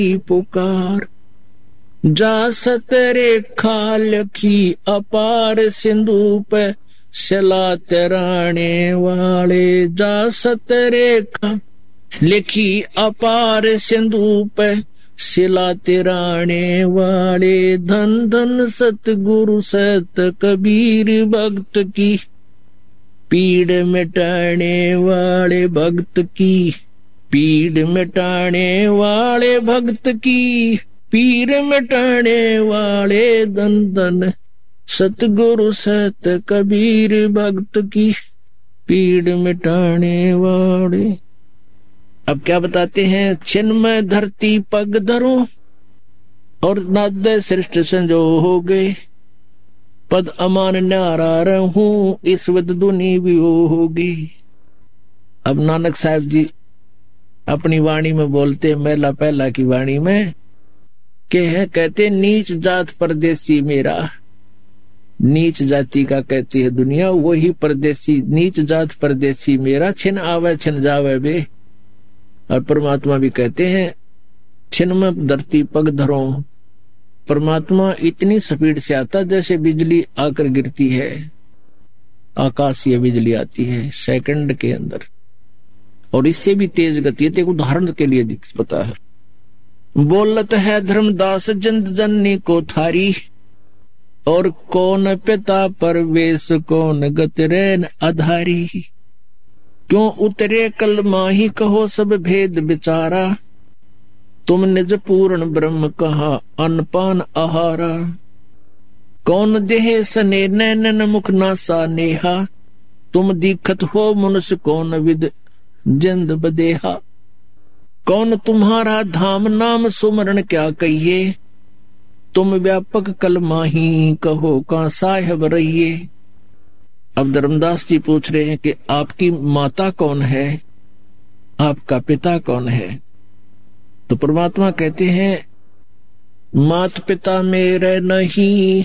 पुकार, जा सतरे खाल की अपार सिंधु पे सिला तराने वाले, जा सतरे खा लिखी अपार सिंधु पे सिला तिराने वाले, धन धन सतगुरु सत कबीर भक्त की पीड़ मिटाने वाले, भक्त की पीड़ मिटाने वाले, भक्त की पीड़ मिटाने वाले, धन धन सतगुरु सत कबीर भक्त की पीड़ मिटाने वाले। अब क्या बताते हैं, छिन्मय धरती पग धरो और नाद सृष्ट संजो हो गए, पद अमान न्यारा रहूं इस विद दुनी भी होगी। अब नानक साहब जी अपनी वाणी में बोलते, मेला पहला की वाणी में कहते नीच जात परदेसी मेरा, नीच जाति का कहती है दुनिया, वही परदेसी नीच जात परदेसी मेरा, छिन आवे छिन जावे बे। और परमात्मा भी कहते हैं छिन्म धरती पग धरो, परमात्मा इतनी स्पीड से आता जैसे बिजली आकर गिरती है, आकाशीय बिजली आती है सेकंड के अंदर, और इससे भी तेज गति है। एक उदाहरण के लिए पता है, बोलत है धर्मदास जिंद जननी को थारी, और कौन पिता परवेश कौन गतरैन आधारी, क्यों उतरे कल माही कहो सब भेद विचारा, तुम निज पूर्ण ब्रह्म कहा अनपान आहारा, कौन देह सने नैनन मुख नासा नेहा, तुम दीखत हो मनुष्य कौन विद जिंद बदेहा, कौन तुम्हारा धाम नाम सुमरण क्या कहिए, तुम व्यापक कल माही कहो का साहेब रहिए। अब धर्मदास जी पूछ रहे हैं कि आपकी माता कौन है, आपका पिता कौन है। तो परमात्मा कहते हैं मात पिता मेरे नहीं,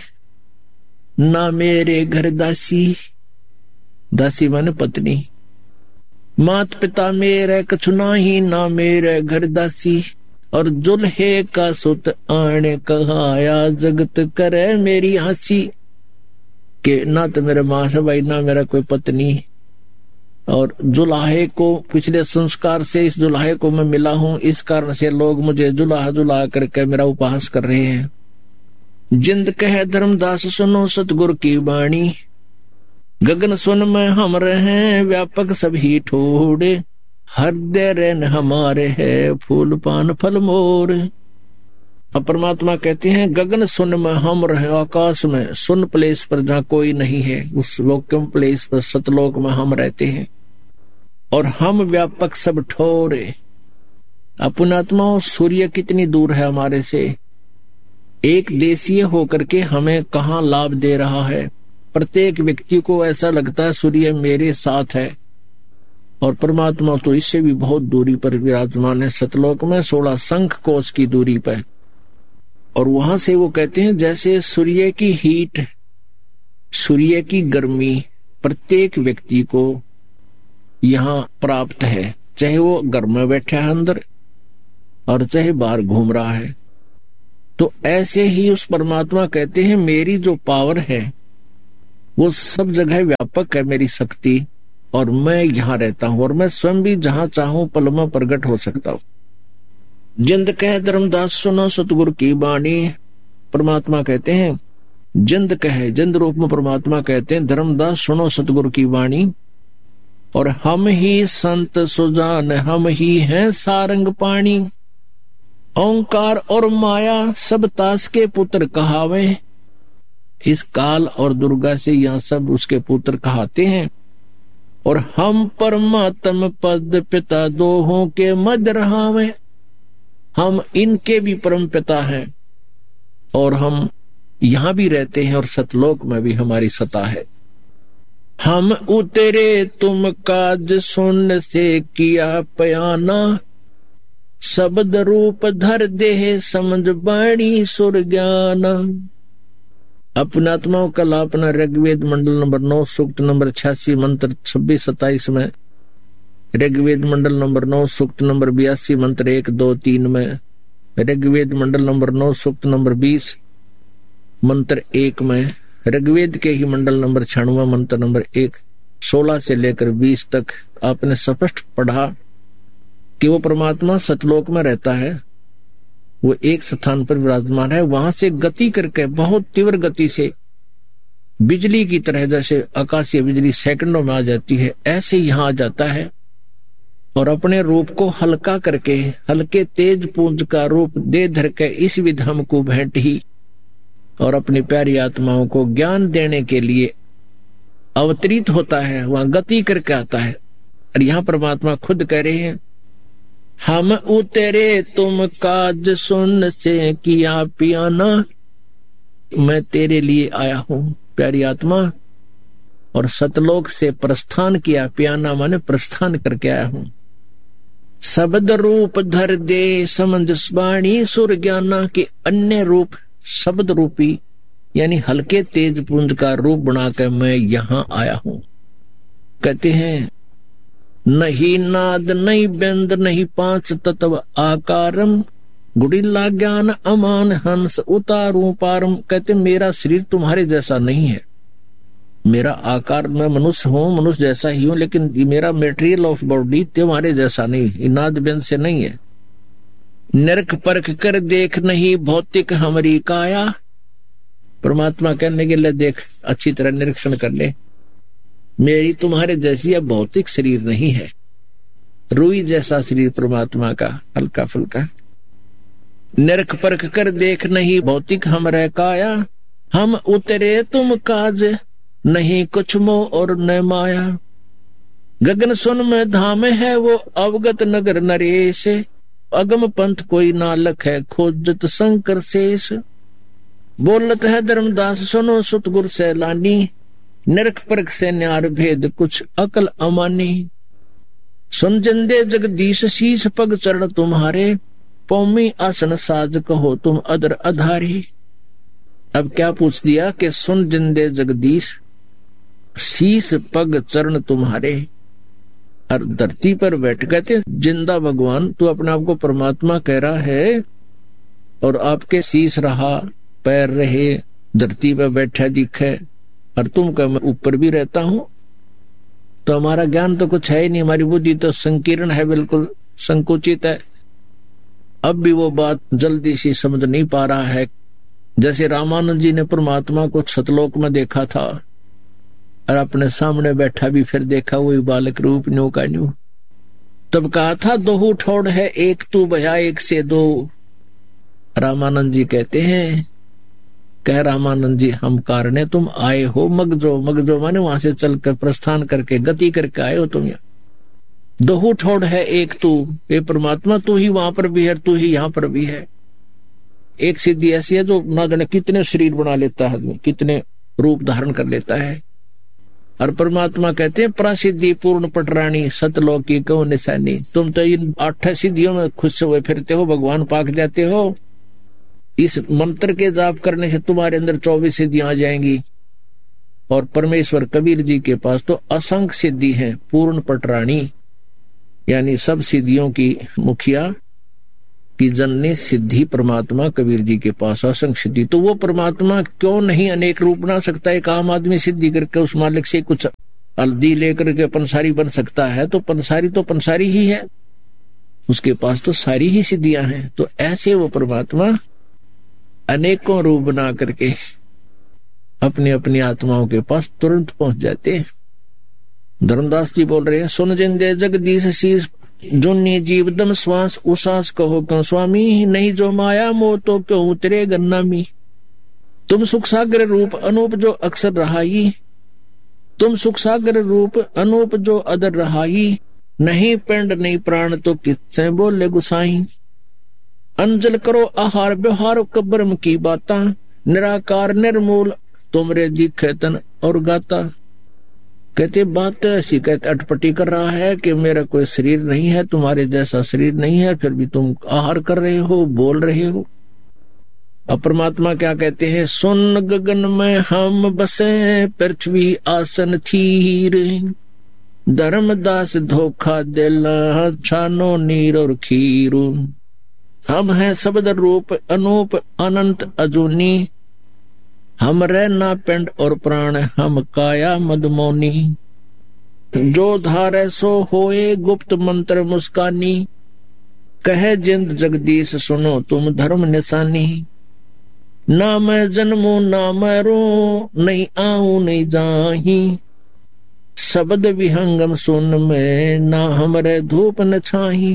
ना मेरे घर दासी, दासी माने पत्नी, मात पिता मेरे कछु नाही, ना मेरे घर दासी, और जुल्हे का सुत आने कहाया जगत करे मेरी हंसी, कि ना तो मेरे माँ से भाई ना मेरा कोई पत्नी, और जुलाहे को पिछले संस्कार से इस जुलाहे को मैं मिला हूं, इस कारण से लोग मुझे जुलाहा जुला करके मेरा उपहास कर रहे हैं। जिंद कहे धर्मदास सुनो सतगुरु की वाणी, गगन सुन में हम रहे व्यापक सभी ठोड़े, हृदय रैन हमारे है फूल पान फल मोर। अब परमात्मा कहते हैं गगन सुन में हम रहे, आकाश में सुन प्लेस पर जहां कोई नहीं है, उस वैक्यूम प्लेस पर सतलोक में हम रहते हैं, और हम व्यापक सब ठोरे। अपनात्मा सूर्य कितनी दूर है हमारे से, एक देशीय होकर के हमें कहाँ लाभ दे रहा है। प्रत्येक व्यक्ति को ऐसा लगता है सूर्य मेरे साथ है, और परमात्मा तो इससे भी बहुत दूरी पर विराजमान है, सतलोक में 16 शंख कोश की दूरी पर। और वहां से वो कहते हैं जैसे सूर्य की हीट, सूर्य की गर्मी प्रत्येक व्यक्ति को यहाँ प्राप्त है, चाहे वो घर में बैठा है अंदर और चाहे बाहर घूम रहा है। तो ऐसे ही उस परमात्मा कहते हैं मेरी जो पावर है वो सब जगह व्यापक है, मेरी शक्ति, और मैं यहाँ रहता हूं, और मैं स्वयं भी जहां चाहूं पल में प्रकट हो सकता हूं। जिंद कहे धर्मदास सुनो सतगुरु की वाणी, परमात्मा कहते हैं जिंद कहे, जिंद रूप में परमात्मा कहते हैं धर्मदास सुनो सतगुरु की वाणी, और हम ही संत सुजान हम ही हैं सारंग पाणी, ओंकार और माया सब तास के पुत्र कहावे। इस काल और दुर्गा से यहाँ सब उसके पुत्र कहाते हैं, और हम परमात्म पद पिता दोहों के मध्य रहावे। हम इनके भी परम पिता हैं, और हम यहां भी रहते हैं, और सतलोक में भी हमारी सत्ता है। हम उतरे तुम काज सुन से किया पयाना, शब्द रूप धर देह समझ बाणी सुर ज्ञान। अपना आत्माओं कल अपना ऋग्वेद मंडल नंबर 9 सूक्त नंबर 86 मंत्र 26-27 में, ऋग्वेद मंडल नंबर 9 सूक्त नंबर 82 मंत्र 1, 2, 3 में ऋग्वेद मंडल नंबर 9 सूक्त नंबर 20 मंत्र 1 में, ऋग्वेद के ही मंडल नंबर 96 मंत्र नंबर 1 16 से लेकर 20 तक आपने स्पष्ट पढ़ा कि वो परमात्मा सतलोक में रहता है, वो एक स्थान पर विराजमान है। वहां से गति करके बहुत तीव्र गति से बिजली की तरह, जैसे आकाशीय बिजली सेकंडों में आ जाती है, ऐसे यहां आ जाता है और अपने रूप को हल्का करके, हल्के तेज पुंज का रूप दे धर के इस विधम को भेंट ही और अपनी प्यारी आत्माओं को ज्ञान देने के लिए अवतरित होता है, वहां गति करके आता है। और यहां परमात्मा खुद कह रहे हैं, हम उतरे तुम काज सुन से किया पियाना, मैं तेरे लिए आया हूं प्यारी आत्मा, और सतलोक से प्रस्थान किया, पियाना माने प्रस्थान करके आया हूं। शब्द रूप धर दे समंजस वाणी सुर ज्ञाना, के अन्य रूप शब्द रूपी यानी हल्के तेज पुंज का रूप बनाकर मैं यहां आया हूं। कहते हैं, नहीं नाद नहीं व्यंद नहीं पांच तत्व आकारम, गुड़िल्ला ज्ञान अमान हंस उतारू पारम। कहते मेरा शरीर तुम्हारे जैसा नहीं है, मेरा आकार, मैं मनुष्य हूं, मनुष्य जैसा ही हूं, लेकिन मेरा मेटेरियल ऑफ बॉडी तुम्हारे जैसा नहीं, नाद व्यंद से नहीं है। नरक परख कर देख नहीं भौतिक हमारी काया, परमात्मा कहने के लिए देख, अच्छी तरह निरीक्षण कर ले, मेरी तुम्हारे जैसी यह भौतिक शरीर नहीं है। रुई जैसा शरीर परमात्मा का, हल्का फुल्का। नरक परख कर देख नहीं भौतिक हमरे काया, हम उतरे तुम काज नहीं कुछ मोह और न माया। गगन सुन में धाम है वो अवगत नगर नरेश, अगम पंथ कोई नालक है खोजत शंकर शेष। बोलत है धर्मदास सुनो सुत गुर सैलानी, नरक परख से न्यार भेद कुछ अकल अमानी। सुन जिंदे जगदीश शीश पग चरण तुम्हारे, पौमी आसन साज कहो तुम अदर अधारी। अब क्या पूछ दिया कि सुन जिंदे जगदीश शीश पग चरण तुम्हारे, और धरती पर बैठ, कहते जिंदा भगवान तू अपने आप को परमात्मा कह रहा है और आपके शीश रहा, पैर रहे, धरती पर बैठा दिखे, और तुम कह मैं ऊपर भी रहता हूं। तो हमारा ज्ञान तो कुछ है ही नहीं, हमारी बुद्धि तो संकीर्ण है, बिल्कुल संकुचित है। अब भी वो बात जल्दी से समझ नहीं पा रहा है। जैसे रामानंद जी ने परमात्मा को सतलोक में देखा था और अपने सामने बैठा भी फिर देखा, वही बालक रूप न्यू का न्यू। तब कहा था दोहू ठोड़ है एक तू भया एक से दो। रामानंद जी कहते हैं, कह रामानंद जी हम कारणे तुम आए हो मगजो, मगजो माने वहां से चलकर प्रस्थान करके गति करके आए हो तुम। यहाँ दोहू ठोड़ है एक तू, ये परमात्मा तू ही वहां पर भी है, तू ही यहाँ पर भी है। एक सिद्धि ऐसी है जो ना जाने कितने शरीर बना लेता है, कितने रूप धारण कर लेता है। और परमात्मा कहते हैं प्रसिद्धि पूर्ण पटरानी सतलोकी को निशानी। तुम तो इन 8 सिद्धियों में खुश हुए फिरते हो, भगवान पाक जाते हो। इस मंत्र के जाप करने से तुम्हारे अंदर 24 सिद्धियां आ जाएंगी। और परमेश्वर कबीर जी के पास तो असंख्य सिद्धि है, पूर्ण पटरानी यानी सब सिद्धियों की मुखिया की जननी सिद्धि परमात्मा कबीर जी के पास असंख्य सिद्धि। तो वो परमात्मा क्यों नहीं अनेक रूप बना सकता? एक आम आदमी सिद्धि करके उस मालिक से कुछ हल्दी लेकर के पंसारी बन सकता है, तो पंसारी ही है, उसके पास तो सारी ही सिद्धियां हैं। तो ऐसे वो परमात्मा अनेकों रूप बना करके अपनी अपनी आत्माओं के पास तुरंत पहुंच जाते हैं। धर्मदास जी बोल रहे हैं, सुन जिंदे जगदीश शीश जुन्नी जीव दम श्वास उसास कहो क्यों स्वामी, नहीं जो माया मोह तो क्यों उतरे गन्नामी। तुम सुख सागर रूप अनूप जो अक्सर रहाई, तुम सुख सागर रूप अनूप जो अदर रहाई। नहीं पिंड नहीं प्राण तो किससे बोले गुसाई। अंजल करो आहार व्यवहार कब्रम की बाता, निराकार निर्मूल तुमरे दिखे तन और गाता। कहते बात तो ऐसी, कहते अटपटी कर रहा है कि मेरा कोई शरीर नहीं है, तुम्हारे जैसा शरीर नहीं है, फिर भी तुम आहार कर रहे हो, बोल रहे हो। अब परमात्मा क्या कहते हैं, सुन गगन में हम बसे पृथ्वी आसन थीर, धर्मदास धोखा दिला छानो नीर और खीर। हम हैं शब्द रूप अनूप अनंत अजूनी, हमरे ना पिंड और प्राण हम काया मदमोनी। जो धारे सो होए गुप्त मंत्र मुस्कानी, कहे जिंद जगदीश सुनो तुम धर्म निशानी। ना मैं जन्मू ना मरू नहीं आऊं नहीं जाही, शब्द विहंगम सुन में ना हमरे धूप न छाही।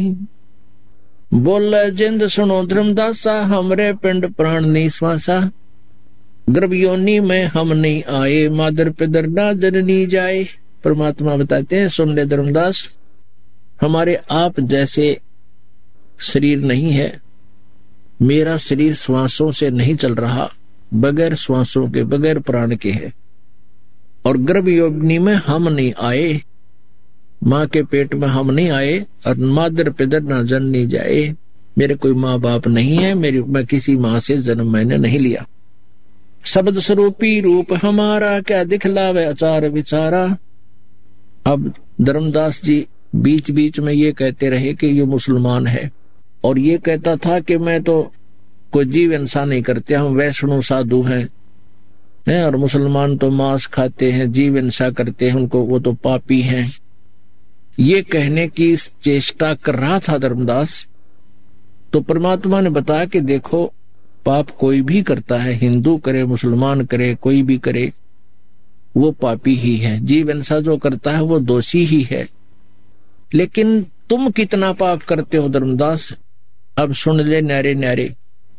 बोले जिंद सुनो धर्मदासा, हमरे पिंड प्राण निश्वासा। गर्भयोनि में हम नहीं आए, मादर पिदर ना जननी जाए। परमात्मा बताते हैं, सुन ले धर्मदास, हमारे आप जैसे शरीर नहीं है। मेरा शरीर श्वासों से नहीं चल रहा, बगैर श्वासों के बगैर प्राण के है। और गर्भयोनि में हम नहीं आए, माँ के पेट में हम नहीं आए, और मादर पिदर ना जननी जाए। मेरे कोई माँ बाप नहीं है, मैं किसी माँ से जन्म मैंने नहीं लिया। शब्द स्वरूपी रूप हमारा, क्या दिखलावे आचार विचारा। अब धर्मदास जी बीच बीच में ये कहते रहे कि ये मुसलमान है, और ये कहता था कि मैं तो कोई जीव हिंसा नहीं करते, हम वैष्णव साधु हैं, और मुसलमान तो मांस खाते हैं, जीव हिंसा करते हैं, उनको वो तो पापी हैं। ये कहने की चेष्टा कर रहा था धर्मदास। तो परमात्मा ने बताया कि देखो, पाप कोई भी करता है, हिंदू करे मुसलमान करे कोई भी करे, वो पापी ही है। जीव हिंसा जो करता है वो दोषी ही है। लेकिन तुम कितना पाप करते हो धर्मदास, अब सुन ले न्यारे न्यारे।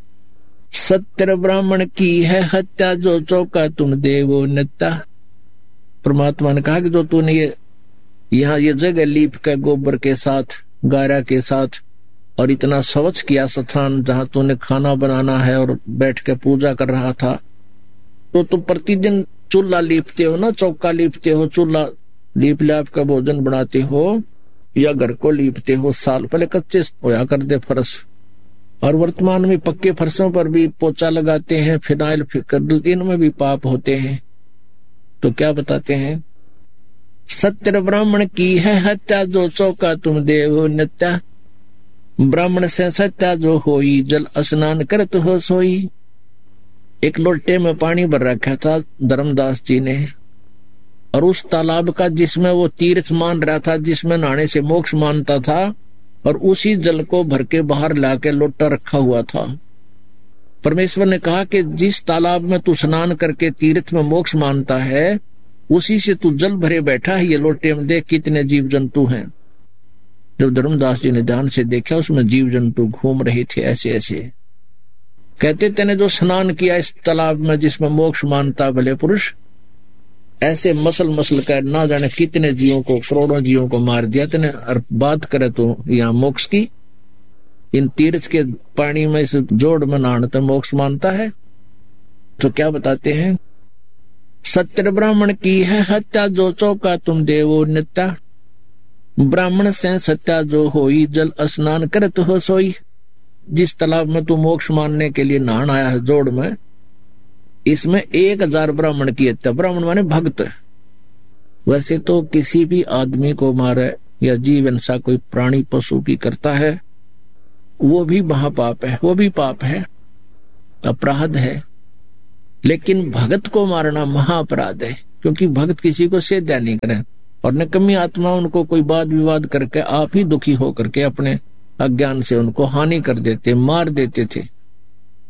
सत्य ब्राह्मण की है हत्या, जो चौका तुम देवो नत्ता। परमात्मा ने कहा कि जो तूने यहाँ ये जगह लीप के गोबर के साथ, गारा के साथ, और इतना स्वच्छ किया स्थान जहां तूने खाना बनाना है और बैठ के पूजा कर रहा था, तो तुम प्रतिदिन चूल्हा लीपते हो ना, चौका लीपते हो, चूल्हा लीप लाप का भोजन बनाते हो, या घर को लीपते हो। साल पहले कच्चे होया कर दे फर्श, और वर्तमान में पक्के फर्शों पर भी पोचा लगाते हैं, फिनाइल कर देते, इनमें भी पाप होते हैं। तो क्या बताते हैं, सत्य ब्राह्मण की है हत्या, जो चौका तुम देव नित्या। ब्राह्मण से सत्या जो होई, जल स्नान करत हो सोई। एक लोटे में पानी भर रखा था धर्मदास जी ने, और उस तालाब का जिसमें वो तीर्थ मान रहा था, जिसमें नहाने से मोक्ष मानता था, और उसी जल को भर के बाहर लाके लोटा रखा हुआ था। परमेश्वर ने कहा कि जिस तालाब में तू स्नान करके तीर्थ में मोक्ष मानता है, उसी से तू जल भरे बैठा है। ये लोटे में देख कितने जीव जंतु हैं। जब धर्मदास जी ने ध्यान से देखा, उसमें जीव जंतु घूम रहे थे ऐसे ऐसे। कहते तेने जो स्नान किया इस तालाब में जिसमें मोक्ष मानता भले पुरुष, ऐसे मसल मसल कर ना जाने कितने जीवों को, करोड़ों जीवों को मार दिया तेने। और बात करे तो यहाँ मोक्ष की, इन तीर्थ के पानी में इस जोड़ में नहाना तो मोक्ष मानता है। तो क्या बताते हैं, सत्य ब्राह्मण की है हत्या, जो चौका तुम देवो नित्या। ब्राह्मण से सत्या जो होई, जल स्नान करत हो सोई। जिस तालाब में तू मोक्ष मानने के लिए नहान आया है जोड़ में, इसमें 1000 ब्राह्मण की हत्या। ब्राह्मण माने भक्त। वैसे तो किसी भी आदमी को मारे या जीव हिंसा कोई प्राणी पशु की करता है, वो भी महापाप है, वो भी पाप है, अपराध है। लेकिन भगत को मारना महाअपराध है, क्योंकि भगत किसी को सेध्या नहीं करे, और निकम्मी आत्मा उनको कोई वाद विवाद करके आप ही दुखी होकर के अपने अज्ञान से उनको हानि कर देते, मार देते थे।